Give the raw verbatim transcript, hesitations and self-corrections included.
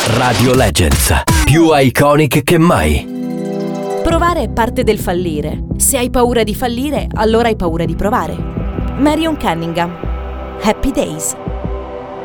Radio Legends, più iconic che mai. Provare è parte del fallire. Se hai paura di fallire, allora hai paura di provare. Marion Cunningham. Happy Days.